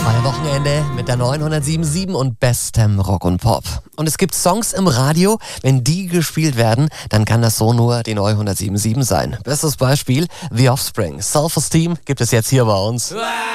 Freie Wochenende mit der 907.7 und bestem Rock und Pop. Und es gibt Songs im Radio, wenn die gespielt werden, dann kann das so nur die 907.7 sein. Bestes Beispiel, The Offspring. Self-Esteem gibt es jetzt hier bei uns.